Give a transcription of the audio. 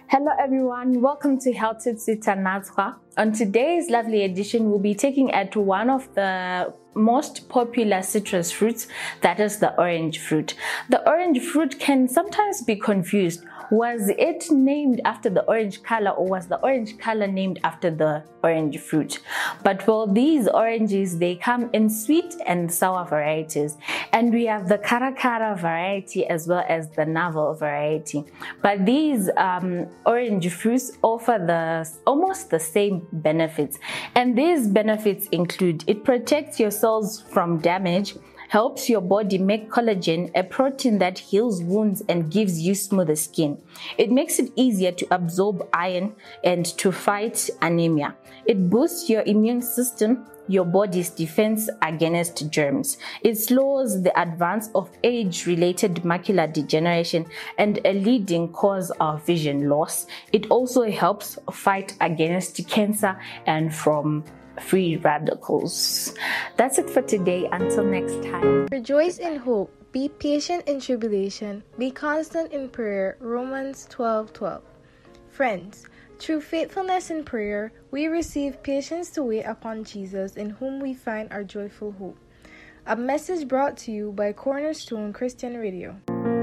Hello everyone, welcome to Healthy Natwa. On today's lovely edition, we'll be taking at one of the most popular citrus fruits, that is the orange fruit. The orange fruit can sometimes be confused. Was it named after the orange color, or was the orange color named after the orange fruit? But well, these oranges, they come in sweet and sour varieties, and we have the Karakara variety as well as the Navel variety. But these orange fruits offer almost the same benefits, and these benefits include: it protects your cells from damage, helps your body make collagen, a protein that heals wounds and gives you smoother skin. It makes it easier to absorb iron and to fight anemia. It boosts your immune system, your body's defense against germs. It slows the advance of age-related macular degeneration and a leading cause of vision loss. It also helps fight against cancer and from free radicals. That's it for today. Until next time. Rejoice in hope. Be patient in tribulation. Be constant in prayer. Romans 12:12. Friends, through faithfulness in prayer, we receive patience to wait upon Jesus, in whom we find our joyful hope. A message brought to you by Cornerstone Christian Radio.